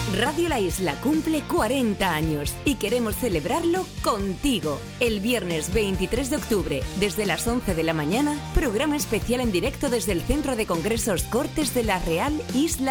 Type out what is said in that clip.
Radio La Isla cumple 40 años y queremos celebrarlo contigo. El viernes 23 de octubre, desde las 11 de la mañana, programa especial en directo desde el Centro de Congresos Cortes de la Real Isla